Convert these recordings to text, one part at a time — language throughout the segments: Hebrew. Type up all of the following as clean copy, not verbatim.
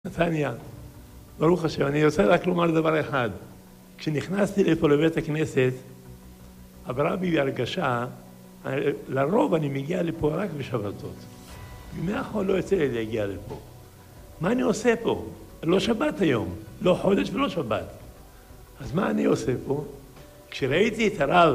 נתניה, ברוך השם, אני רוצה רק לומר דבר אחד. כשנכנסתי לפה לבית הכנסת, עברה בי הרגשה, לרוב אני מגיע לפה רק בשבתות. בימי החול לא יוצא לי להגיע לפה. מה אני עושה פה? לא שבת היום, לא חודש ולא שבת. אז מה אני עושה פה? כשראיתי את הרב,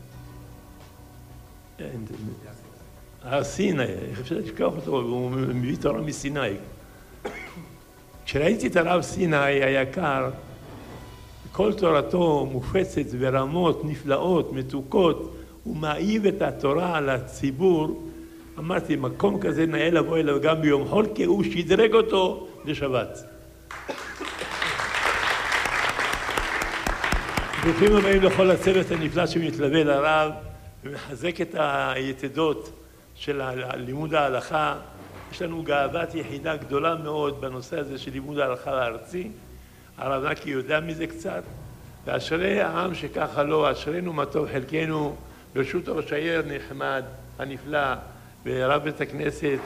סיני, אפשר לשכוח אותו, הוא מביא תורה מסיני. כשראיתי את הרב סיני היקר, כל תורתו מופצת ברמות נפלאות, מתוקות, הוא מעיב את התורה על הציבור. אמרתי, מקום כזה נאה לבוא אליו גם ביום חול, כי הוא שדרג אותו לשבת. ברוכים הבאים לכל הצוות הנפלא שמתלווה לרב ומחזק את היתדות של לימוד ההלכה. יש לנו גאוות יחידה גדולה מאוד בנושא הזה של לימוד ההלכה הארצי. הרב נקי יודע מזה קצת, ואשרי העם שככה לא, אשרינו מה טוב חלקנו, ברשות ראש העיר נחמד הנפלא ורב בית הכנסת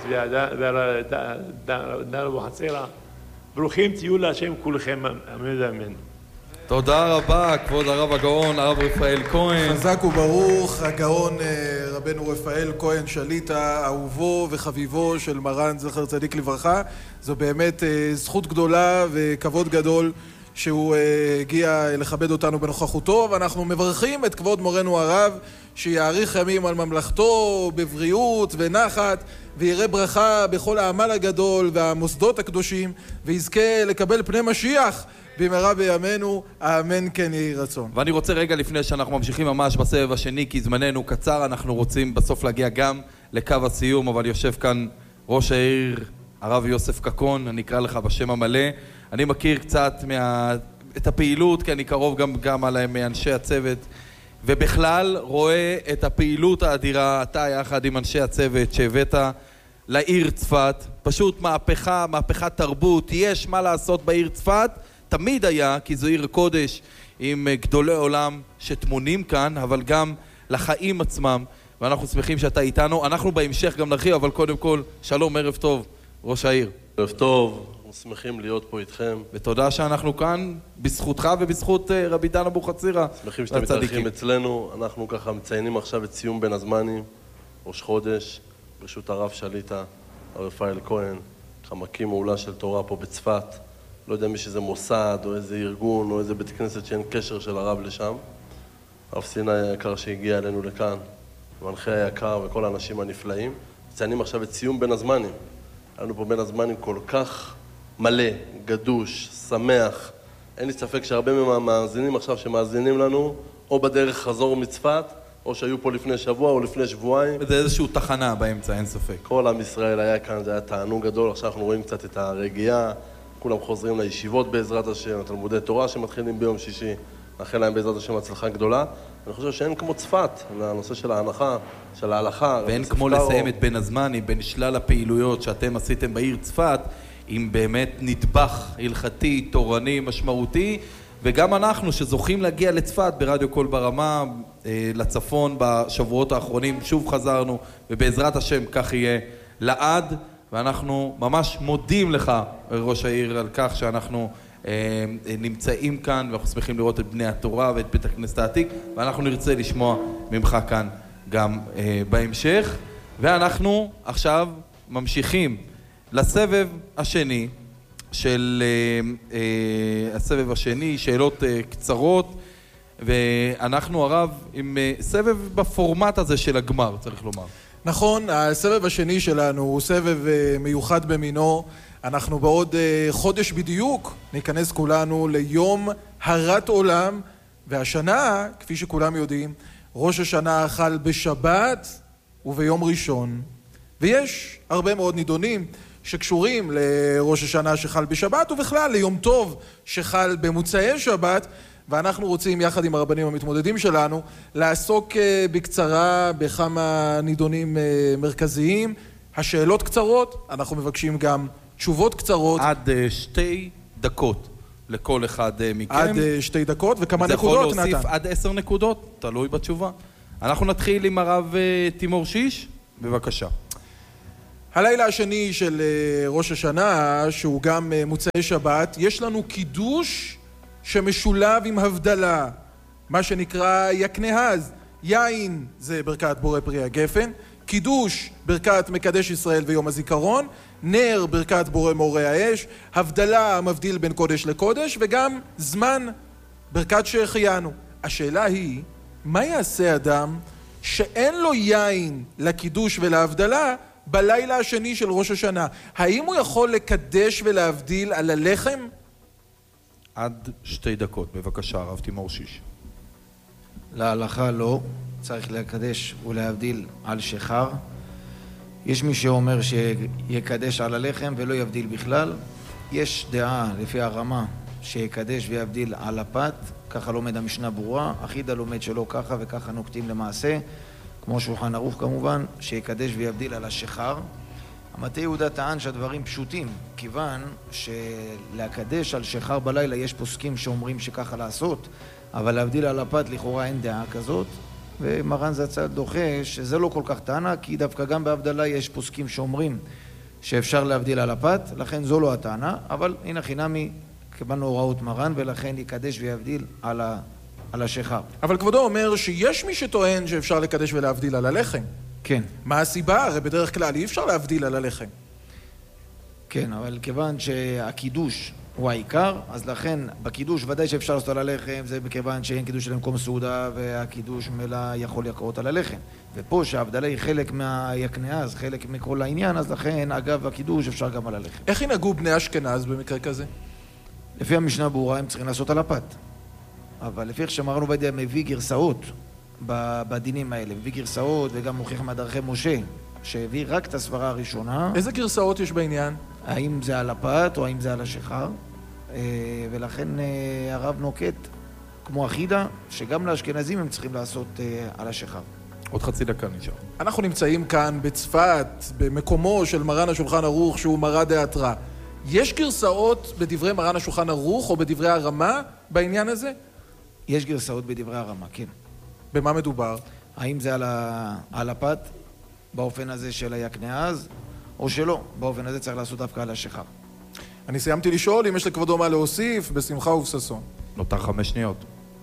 ודן אבוחצירא. ברוכים תהיו להשם כולכם, אמן ואמן. תודה רבה, כבוד הרב הגאון, הרב רפאל כהן. חזק וברוך, הגאון רבנו רפאל כהן שליטה, אהובו וחביבו של מרן זכר צדיק לברכה. זו באמת זכות גדולה וכבוד גדול שהוא הגיע לכבד אותנו בנוכחותו, ואנחנו מברכים את כבוד מורנו הרב שיאריך ימים על ממלכתו בבריאות ונחת, ויראה ברכה בכל העמל הגדול והמוסדות הקדושים, ויזכה לקבל פני משיח במהרה בימינו, אמן כן יהי רצון. ואני רוצה רגע לפני שאנחנו ממשיכים ממש בסבב השני, כי זמננו קצר, אנחנו רוצים בסוף להגיע גם לקו הסיום, אבל יושב כאן ראש העיר הרב יוסף קקון, אני אקרא לך בשם המלא. אני מכיר קצת את הפעילות, כי אני קרוב גם עליהם מאנשי הצוות, ובכלל רואה את הפעילות האדירה, אתה יחד עם אנשי הצוות שהבאת לעיר צפת, פשוט מהפכת תרבות. יש מה לעשות בעיר צפת, תמיד היה, כי זו עיר קודש עם גדולי עולם שתמונים כאן, אבל גם לחיים עצמם, ואנחנו שמחים שאתה איתנו. אנחנו בהמשך גם נרחיב, אבל קודם כל, שלום, ערב טוב, ראש העיר. ערב טוב, אנחנו שמחים להיות פה איתכם. ותודה שאנחנו כאן בזכותך ובזכות רבי דן אבוחצירא. שמחים שאתם מתארחים אצלנו. אנחנו ככה מציינים עכשיו את סיום בין הזמנים, ראש חודש, ברשות הרב שליטה, הרב רפאל כהן, חמקים מעולה של תורה פה בצפת. לא יודע מי שזה מוסד או איזה ארגון או איזה בית כנסת שאין קשר של הרב לשם. הרב סיני היקר שהגיע אלינו לכאן, המנחה היקר וכל האנשים הנפלאים. מציינים עכשיו את סיום בין הזמנים. היה לנו פה בין הזמנים כל כך מלא, גדוש, שמח. אין לי ספק שהרבה מהמאזינים עכשיו שמאזינים לנו, או בדרך חזור מצפת, או שהיו פה לפני שבוע או לפני שבועיים. זה איזושהי תחנה באמצע, אין ספק. כל עם ישראל היה כאן, זה היה תענוג גדול. עכשיו אנחנו רואים קצת את הרגיעה. כולם חוזרים לישיבות בעזרת השם, התלמודי תורה שמתחילים ביום שישי. נאחל להם בעזרת השם הצלחה גדולה. אני חושב שאין כמו צפת, לנושא של ההנחה, של ההלכה. ואין כמו לסיים את בין הזמנים, בין שלל הפעילויות שאתם עשיתם בעיר צפת, עם באמת נדבך הלכתי, תורני, משמעותי, וגם אנחנו שזוכים להגיע לצפת ברדיו קול ברמה, לצפון בשבועות האחרונים, שוב חזרנו, ובעזרת השם כך יהיה לעד, ואנחנו ממש מודים לך, ראש העיר, על כך שאנחנו נמצאים כאן, ואנחנו שמחים לראות את בני התורה ואת בית הכנסת העתיק, ואנחנו נרצה לשמוע ממך כאן גם בהמשך. ואנחנו עכשיו ממשיכים לסבב השני של שאלות קצרות, ואנחנו הרב עם סבב בפורמט הזה של הגמר, צריך לומר. נכון, הסבב השני שלנו הוא סבב מיוחד במינו. אנחנו בעוד חודש בדיוק ניכנס כולנו ליום הרת עולם, והשנה, כפי שכולם יודעים, ראש השנה חל בשבת וביום ראשון, ויש הרבה מאוד נידונים שקשורים לראש השנה שחל בשבת, ובכלל ליום טוב שחל במוצאי שבת, ואנחנו רוצים יחד עם הרבנים המתמודדים שלנו לעסוק בקצרה בכמה נידונים מרכזיים. השאלות קצרות, אנחנו מבקשים גם תשובות קצרות. עד 2 דקות לכל אחד מכם. עד 2 דקות, וכמה נקודות, נתן? זה יכול להוסיף נתן? עד 10 נקודות, תלוי בתשובה. אנחנו נתחיל עם הרב תימור שיש, בבקשה. הלילה השני של ראש השנה, שהוא גם מוצאי שבת, יש לנו קידוש שמשולב עם הבדלה, מה שנקרא יקנהז. יין זה ברכת בורא פרי הגפן, קידוש ברכת מקדש ישראל ויום הזיכרון, נר ברכת בורא מורה האש, הבדלה מבדיל בין קודש לקודש, וגם זמן ברכת שהחיינו. השאלה היא, מה יעשה אדם שאין לו יין לקידוש ולהבדלה בלילה השני של ראש השנה? האם הוא יכול לקדש ולהבדיל על הלחם? עד 2 דקות, בבקשה, הרב תימור שיש. להלכה לא, צריך לקדש ולהבדיל על שחר. יש מי שאומר שיקדש על הלחם ולא יבדיל בכלל. יש דעה לפי הרמה שיקדש ויבדיל על הפת, ככה לומד המשנה ברורה. אחידה לומד שלא ככה וככה נוקטים למעשה, כמו שולחן ערוך כמובן, שיקדש ויבדיל על השחר. המטה יהודה טען שהדברים פשוטים, כיוון שלהקדש על שחר בלילה יש פוסקים שאומרים שככה לעשות, אבל להבדיל על הפת לכאורה אין דעה כזאת, ומרן זצ"ל דוחה שזה לא כל כך טענה, כי דווקא גם בהבדלה יש פוסקים שאומרים שאפשר להבדיל על הפת, לכן זו לא הטענה, אבל הנה חינמי קיבלנו הוראות מרן, ולכן יקדש ויבדיל על השחר. אבל כבודו אומר שיש מי שטוען שאפשר לקדש ולהבדיל על הלחם. כן. מה הסיבה? הרי בדרך כלל אי אפשר להבדיל על הלחם. כן, אבל כיוון שהקידוש הוא העיקר, אז לכן בקידוש ודאי שאפשר לעשות על הלחם, זה מכיוון שאין קידוש למקום סעודה, והקידוש מלא יכול לקרות על הלחם. ופה שההבדלה היא חלק מהיקנהז, חלק מכל העניין, אז לכן אגב הקידוש אפשר גם על הלחם. איך ינהגו בני אשכנז במקרה כזה? לפי המשנה ברורה הם צריכים לעשות על הפת. אבל לפי איך שמרן עובדיה מביא גרסאות בדינים האלה, מביא גרסאות וגם מוכיח מדרכי משה, שהביא רק את הסברה הראשונה. איזה גרסאות יש בעניין? האם זה על הפת או האם זה על השחר, ולכן הרב נוקט כמו אחידה, שגם לאשכנזים הם צריכים לעשות על השחר. עוד חצי דקה נשאר. אנחנו נמצאים כאן בצפת, במקומו של מרן השולחן ערוך, שהוא מרא דאתרא. יש גרסאות בדברי מרן השולחן ערוך או בדברי הרמה בעניין הזה? יש גרסאות בדברי הרמה, כן. במה מדובר? האם זה על הפת, באופן הזה של היקנהז, או שלא, באופן הזה צריך לעשות דווקא על השחר. אני סיימתי לשאול אם יש לכבודו מה להוסיף, בשמחה ובששון. נותר 5 שניות.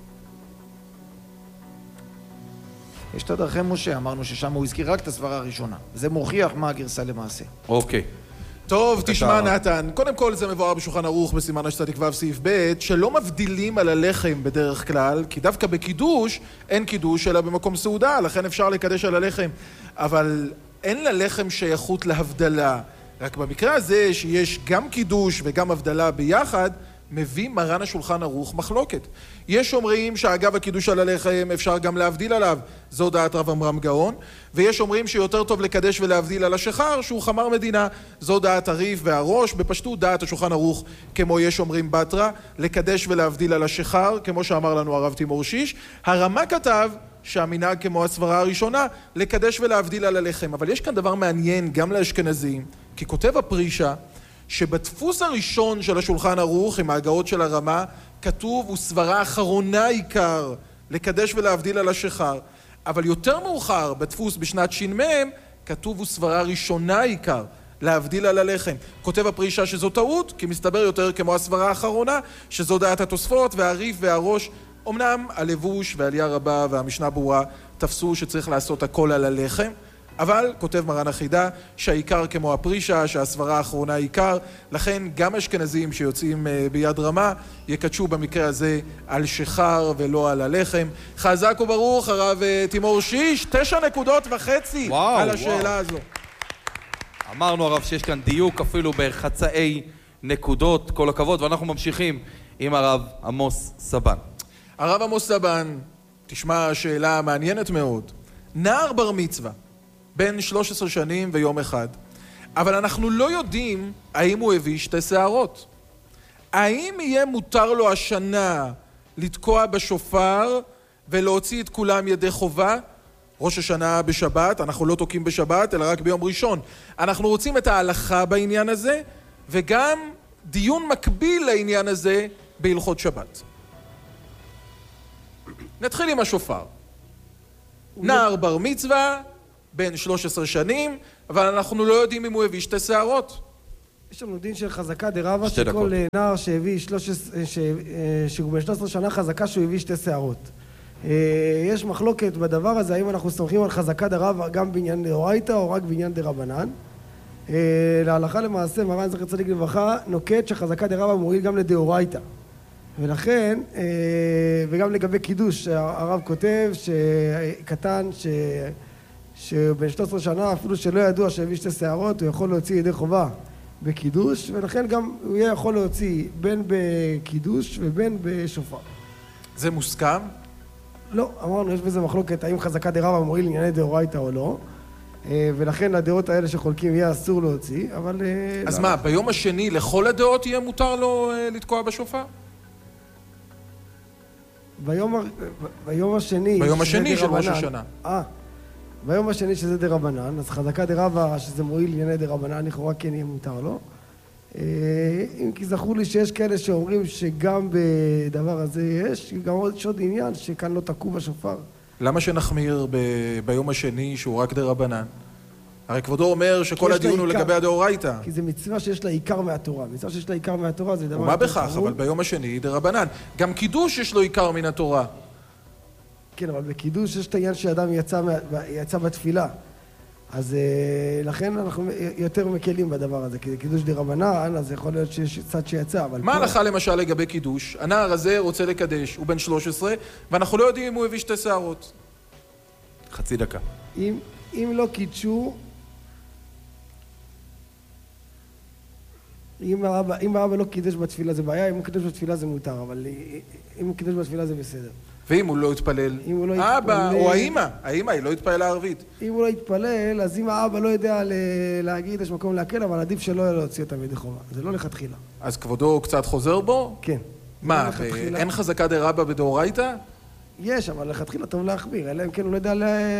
יש את הדרכי משה, אמרנו ששם הוא הזכיר רק את הסברה הראשונה. זה מוכיח מה הגרסה למעשה. אוקיי. טוב, תשמע נתן, קודם כל זה מבואר בשולחן ערוך בסימן השצ"ו סעיף ב' שלא מבדילים על הלחם בדרך כלל, כי דווקא בקידוש אין קידוש אלא במקום סעודה, לכן אפשר לקדש על הלחם, אבל אין ללחם שייכות להבדלה. רק במקרה הזה שיש גם קידוש וגם הבדלה ביחד, מביא מרן השולחן ערוך מחלוקת. יש אומרים שאגב הקידוש על הלחם אפשר גם להבדיל עליו, זו דעת רב עמרם גאון, ויש אומרים שיותר טוב לקדש ולהבדיל על השחר שהוא חמר מדינה, זו דעת הריף והראש, בפשטות דעת השולחן ערוך כמו יש אומרים בתרא, לקדש ולהבדיל על השחר, כמו שאמר לנו הרב תימור שיש. הרמה כתב שהמנהג כמו הסברה הראשונה, לקדש ולהבדיל על הלחם. אבל יש כאן דבר מעניין גם לאשכנזים, כי כותב הפרישה שבדפוס הראשון של השולחן ערוך עם ההגאות של הרמה כתוב וסברה אחרונה עיקר לקדש ולהבדיל על השחר, אבל יותר מאוחר בדפוס בשנת ש"מ כתוב וסברה ראשונה עיקר להבדיל על הלחם. כותב הפרישה שזו טעות, כי מסתבר יותר כמו הסברה האחרונה שזו דעת התוספות והריף והראש. אמנם הלבוש והעלייה רבה והמשנה ברורה תפסו שצריך לעשות הכל על הלחם, אבל כותב מרן החידה שהעיקר כמו הפרישה, שהסברה האחרונה עיקר, לכן גם אשכנזים שיוצאים ביד רמה יקדשו במקרה הזה על שחר ולא על הלחם. חזק וברוך הרב תימור שיש, 9.5 נקודות על השאלה הזו. אמרנו הרב שיש כאן דיוק אפילו בחצאי נקודות, כל הכבוד, ואנחנו ממשיכים עם הרב עמוס סבן. הרב עמוס סבן, תשמע שאלה מעניינת מאוד. נער בר מצווה בן 13 שנים ויום אחד, אבל אנחנו לא יודעים האם הוא הביא 2 שערות. האם יהיה מותר לו השנה לתקוע בשופר ולהוציא את כולם ידי חובה? ראש השנה בשבת, אנחנו לא תוקעים בשבת אלא רק ביום ראשון. אנחנו רוצים את ההלכה בעניין הזה וגם דיון מקביל לעניין הזה בהלכות שבת. נתחיל עם השופר. נער בר מצווה בן 13 שנים, אבל אנחנו לא יודעים אם הוא הביא 2 שערות. יש לנו דין של חזקה דרבה, שכל נער שהביא שהוא בן 13 שנה חזקה שהוא הביא 2 שערות. יש מחלוקת בדבר הזה, האם אנחנו סומכים על חזקה דרבה גם בעניין דאורייתא או רק בעניין דרבנן. להלכה למעשה, מרן זכר צדיק לברכה נוקט שחזקה דרבה מועיל גם לדאורייתא. ולכן, וגם לגבי קידוש, הרב כותב שקטן שבן 13 שנה, אפילו שלא ידוע שהביא 2 שערות, הוא יכול להוציא ידי חובה בקידוש, ולכן גם הוא יהיה יכול להוציא בין בקידוש ובין בשופר. זה מוסכם? לא, אמרנו, יש בזה מחלוקת האם חזקה דרבה מועיל לענייני דאורייתא או לא, ולכן הדעות האלה שחולקים יהיה אסור להוציא, אבל... אז מה, ביום השני לכל הדעות יהיה מותר לו לתקוע בשופר? ביום השני... ביום השני של ראש השנה. ביום השני שזה דרבנן, אז חזקה דרבה שזה מועיל לענייני דרבנן, לכאורה כן יהיה מותר לו. אם כי זכור לי שיש כאלה שאומרים שגם בדבר הזה יש עוד עניין שכאן לא תקעו בשופר. למה שנחמיר ביום השני שהוא רק דרבנן? הרי כבודו אומר שכל הדיון הוא לגבי הדאורייתא. כי זה מצווה שיש לה עיקר מהתורה. מצווה שיש לה עיקר מהתורה זה דבר... ומה בכך? אבל ביום השני דרבנן. גם קידוש יש לו עיקר מן התורה. כן, אבל בקידוש יש את העניין שאדם יצא בתפילה. אז לכן אנחנו יותר מקלים בדבר הזה, כי קידוש דרבנן, אז יכול להיות שיש צד שיצא, אבל... מה ההלכה למשל לגבי קידוש? הנער הזה רוצה לקדש, הוא בן 13, ואנחנו לא יודעים אם הוא הביא 2 שערות. חצי דקה. אם לא קידשו... אם האבא לא קידש בתפילה זה בעיה, אם הוא קידש בתפילה זה מותר, אבל אם הוא קידש בתפילה זה בסדר. ואם הוא לא יתפלל? האבא או האמא? האמא היא לא יתפלל ערבית. אם הוא לא יתפלל, אז אם האבא לא יודע להגיד, יש מקום להקל, אבל עדיף שלא להוציא אותם ידי חובה. זה לא לכתחילה. אז כבודו קצת חוזר בו? כן. מה, אין חזקה דרבה בדאורייתא? יש, אבל לכתחילה טוב להחמיר, אלא אם כן הוא לא יודע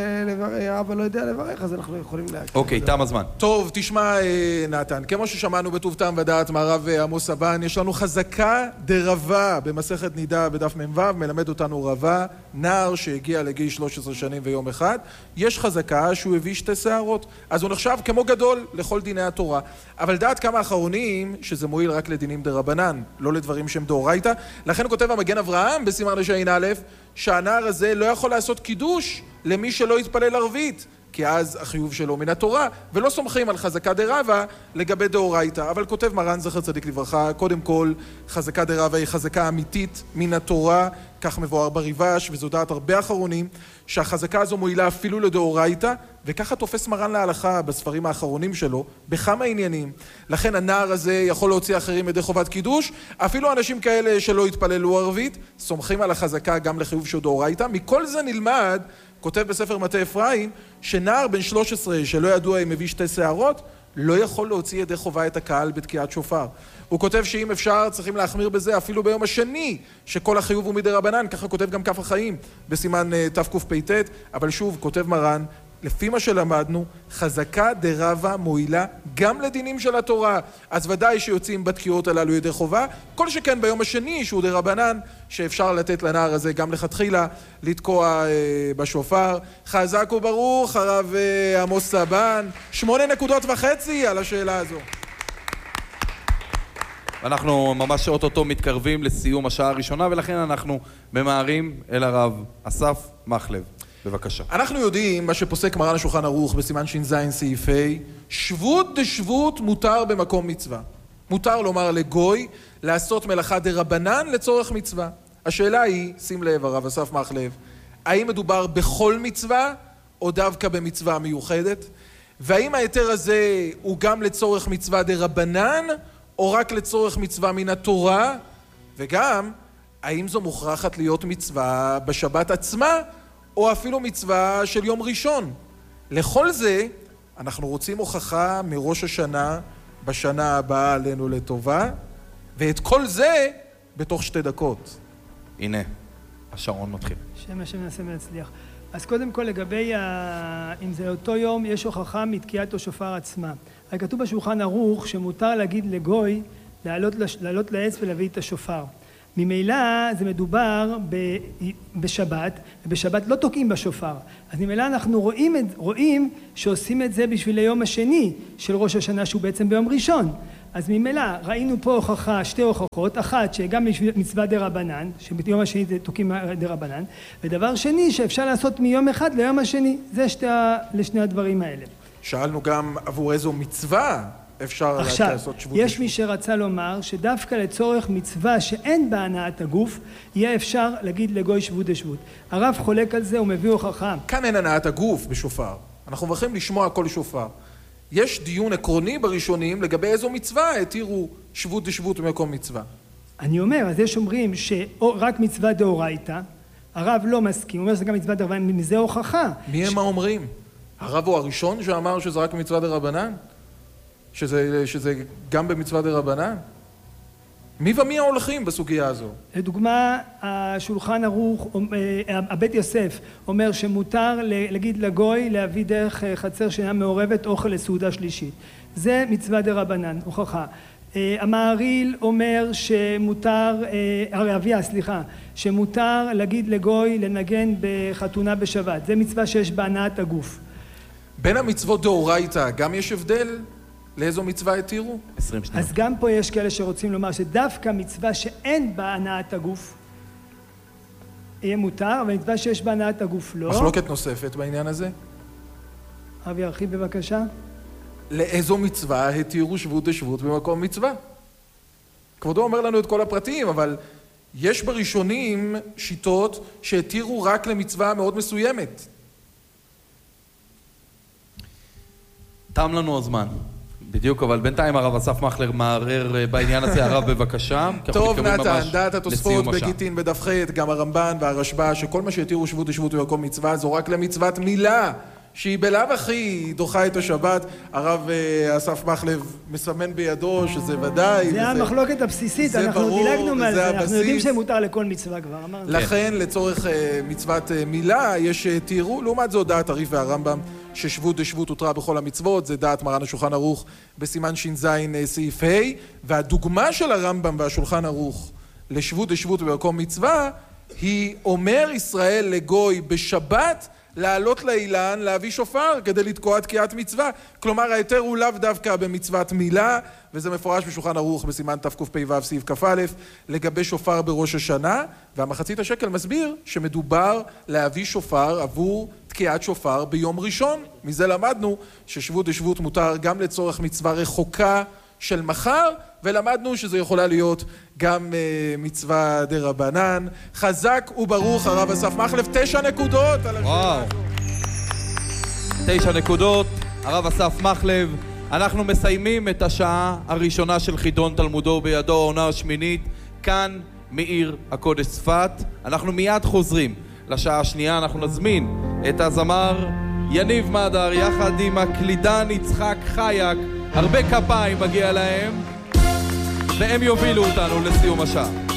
האבא לא יודע לברך, אז אנחנו יכולים להקל. אוקיי, תם הזמן. טוב, תשמע נתן, כמו ששמענו בטוב טעם ודעת מהרב עמוס סבן, יש לנו חזקה דרבה במסכת נידה בדף מ"ו, מלמד אותנו רבה, נער שהגיע לגיל 13 שנים ויום אחד, יש חזקה שהוא הביא 2 שערות, אז הוא נחשב כמו גדול לכל דיני התורה, אבל דעת כמה אחרונים שזה מועיל רק לדינים דרבנן, לא לדברים שהם דאורייתא, לכן הוא כותב המגן אברהם בסימן רש"א שהנער הזה לא יכול לעשות קידוש למי שלא יתפלל ערבית, כי אז החיוב שלו מן התורה, ולא סומכים על חזקה דרבה לגבי דאורייתא. אבל כותב מרן זכר צדיק לברכה, קודם כל, חזקה דרבה היא חזקה אמיתית מן התורה, כך מבואר בריבש, וזו דעת הרבה אחרונים, שהחזקה הזו מועילה אפילו לדאורייתא, וככה תופס מרן להלכה בספרים האחרונים שלו, בכמה עניינים. לכן הנער הזה יכול להוציא אחרים ידי חובת קידוש, אפילו אנשים כאלה שלא יתפללו ערבית, סומכים על החזקה גם לחיוב של דאורייתא. מכל זה נלמד, כותב בספר מטה אפרים, שנער בן 13 שלא ידוע אם מביא 2 שערות, לא יכול להוציא ידי חובה את הקהל בתקיעת שופר. הוא כותב שאם אפשר צריכים להחמיר בזה אפילו ביום השני, שכל החיוב הוא מדרבנן, ככה כותב גם כף החיים בסימן תקפ"ט, אבל שוב כותב מרן, לפי מה שלמדנו, חזקה דרבה מועילה גם לדינים של התורה, אז ודאי שיוצאים בתקיעות הללו ידי חובה, כל שכן ביום השני שהוא דרבנן, שאפשר לתת לנער הזה גם לכתחילה לתקוע בשופר. חזק וברוך הרב עמוס סבן, 8.5 נקודות על השאלה הזו. אנחנו ממש אוטוטו מתקרבים לסיום השעה הראשונה, ולכן אנחנו ממהרים אל הרב אסף מחלב. בבקשה. אנחנו יודעים מה שפוסק מרן השולחן ערוך בסימן ש"ז סעיף ה', שבות דשבות מותר במקום מצווה. מותר לומר לגוי לעשות מלאכה דרבנן לצורך מצווה. השאלה היא, שים לב הרב אסף מחלב, האם מדובר בכל מצווה או דווקא במצווה מיוחדת? והאם ההיתר הזה הוא גם לצורך מצווה דרבנן או רק לצורך מצווה מן התורה? וגם, האם זו מוכרחת להיות מצווה בשבת עצמה או אפילו מצווה של יום ראשון? לכל זה אנחנו רוצים הוכחה מראש השנה בשנה הבאה עלינו לטובה, ואת כל זה בתוך 2 דקות. הנה, השעון מתחיל. שם השם נעשה ונצליח. אז קודם כל לגבי אם זה אותו יום יש הוכחה מתקיעת השופר עצמה. הרי כתוב בשולחן ערוך שמותר להגיד לגוי לעלות לעץ ולהביא את השופר. ממילא זה מדובר בשבת, ובשבת לא תוקעים בשופר. אז ממילא אנחנו רואים שעושים את זה בשביל היום השני של ראש השנה, שהוא בעצם ביום ראשון. אז ממילא ראינו פה שתי הוכחות, אחת שגם מצווה דרבנן, שביום השני תוקעים דרבנן, ודבר שני שאפשר לעשות מיום אחד ליום השני. זה לשני הדברים האלה. שאלנו גם עבור איזו מצווה אפשר לעשות שבות. יש מי שרצה לומר שדווקא לצורך מצווה שאין בה הנעת הגוף, יהיה אפשר להגיד לגוי שבות דשבות. הרב חולק על זה, הוא מביא הוכחה. כאן אין הנעת הגוף בשופר. אנחנו מברכים לשמוע כל שופר. יש דיון עקרוני בראשונים לגבי איזו מצווה התירו שבות דשבות במקום מצווה. אני אומר, אז יש אומרים שרק מצווה דאורייתא, הרב לא מסכים, הוא אומר שזה גם מצווה דרבנן, מזה הוכחה. מי הם האומרים? הרב הוא הראשון שאמר שזה רק מצווה דרבנן? שזה גם במצווה דרבנן? מי ומי ההולכים בסוגיה הזו? לדוגמה, השולחן ערוך, הבית יוסף אומר שמותר להגיד לגוי להביא דרך חצר שאינה מעורבת אוכל לסעודה שלישית. זה מצווה דרבנן, הוכחה. המהרי"ל אומר שמותר, שמותר להגיד לגוי לנגן בחתונה בשבת. זה מצווה שיש בהנעת הגוף. בין המצוות דאורייתא גם יש הבדל? לאיזו מצווה התירו? 20 שניות. אז גם פה יש כאלה שרוצים לומר שדווקא מצווה שאין בה הנעת הגוף יהיה מותר, אבל מצווה שיש בה הנעת הגוף לא. מחלוקת נוספת בעניין הזה? הרב ירחיב בבקשה. לאיזו מצווה התירו שבות דשבות במקום מצווה? כבודו אומר לנו את כל הפרטים, אבל יש בראשונים שיטות שהתירו רק למצווה מאוד מסוימת. תם לנו הזמן. בדיוק, אבל בינתיים הרב אסף מחלר מערער בעניין הזה. הרב בבקשה. טוב נתן, דעת התוספות בגיטין בדף ח', גם הרמב"ן והרשב"א, שכל מה שהתירו שבות דשבות במקום מצווה זו רק למצוות מילה, שהיא בלאו הכי דוחה את השבת. הרב אסף מחלב מסמן בידו שזה ודאי. זה המחלוקת הבסיסית, אנחנו דילגנו מעל זה, אנחנו יודעים שמותר לכל מצווה כבר, אמרנו. לכן לצורך מצוות מילה יש תירו, לעומת זאת דעת הרי"ף והרמב"ם ששבות דשבות הותרה בכל המצוות, זה דעת מרן השולחן ערוך בסימן ש"ז סעיף ה', והדוגמה של הרמב"ם והשולחן ערוך לשבות דשבות במקום מצווה היא אומר ישראל לגוי בשבת לעלות לאילן, להביא שופר כדי לתקוע תקיעת מצווה. כלומר ההיתר הוא לאו דווקא במצוות מילה, וזה מפורש בשולחן ערוך בסימן תקפ"ו סעיף כ"א לגבי שופר בראש השנה, והמחצית השקל מסביר שמדובר להביא שופר עבור תקיעת שופר ביום ראשון. מזה למדנו ששבות דשבות מותר גם לצורך מצווה רחוקה של מחר, ולמדנו שזה יכולה להיות גם מצווה דרבנן. חזק וברוך הרב אסף מחלב. 9 נקודות על השאלה הזו. 9 נקודות, הרב אסף מחלב. אנחנו מסיימים את השעה הראשונה של חידון תלמודו בידו, העונה השמינית, כאן מעיר הקודש צפת. אנחנו מיד חוזרים לשעה השנייה. אנחנו נזמין את הזמר יניב מדר יחד עם הקלידן יצחק חייק. הרבה כפיים מגיע להם, והם יובילו אותנו לסיום השעה.